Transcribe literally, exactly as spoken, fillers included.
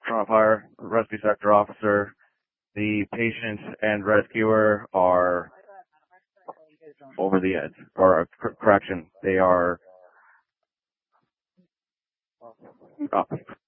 trauma fire, rescue sector officer. The patient and rescuer are over the edge, or uh, correction, they are up.